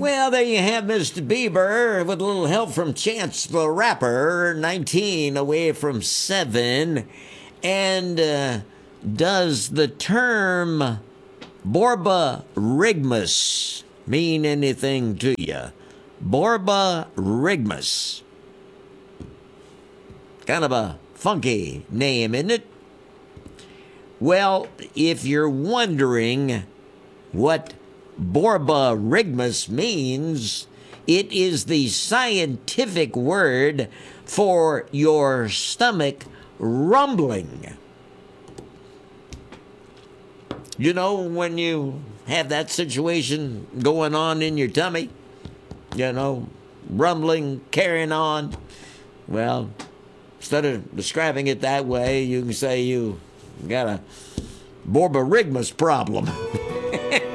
Well, there you have Mr. Bieber with a little help from Chance the Rapper, 19 away from 7. And does the term Borborygmus mean anything to you? Borborygmus. Kind of a funky name, isn't it? Well, if you're wondering what Borborygmus means, it is the scientific word for your stomach rumbling. You know, when you have that situation going on in your tummy, you know, rumbling, carrying on, well, instead of describing it that way, you can say you got a Borborygmus problem.